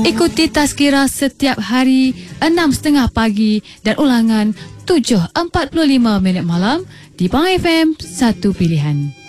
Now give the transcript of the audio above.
Ikuti Tazkirah setiap hari 6.30 pagi dan ulangan 7.45 minit malam di Pang FM 1 Pilihan.